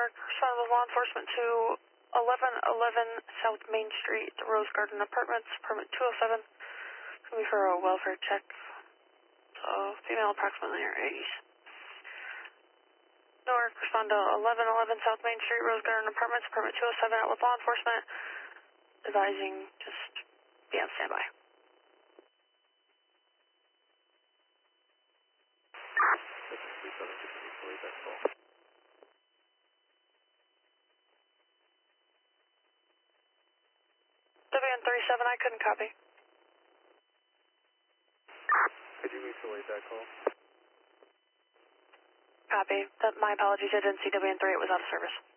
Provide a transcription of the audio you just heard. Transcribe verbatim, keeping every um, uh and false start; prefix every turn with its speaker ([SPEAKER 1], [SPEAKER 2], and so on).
[SPEAKER 1] Newark, respond with law enforcement to eleven eleven South Main Street, the Rose Garden Apartments, permit two oh seven. It's going to be for a welfare check. So, female approximately in her eighties. Newark, respond to eleven eleven South Main Street, Rose Garden Apartments, permit two oh seven out with law enforcement. Advising, just be on standby. W N thirty-seven, I couldn't copy.
[SPEAKER 2] Could you isolate that call?
[SPEAKER 1] Copy. That, my apologies, I didn't see W N thirty-eight was out of service.